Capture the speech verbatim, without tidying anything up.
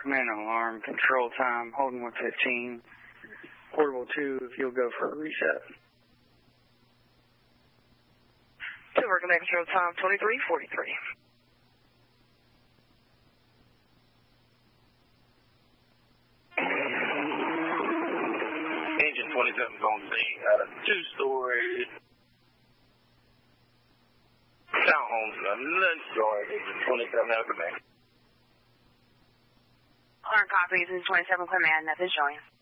Command alarm, control time, holding one fifteen. Portable two, if you'll go for a reset. Silver Command control time, twenty-three forty-three. Engine twenty-seven on scene, uh, two-story townhomes, uh, lunch yard, engine twenty-seven out of command. Current copy, engine twenty-seven command, nothing showing.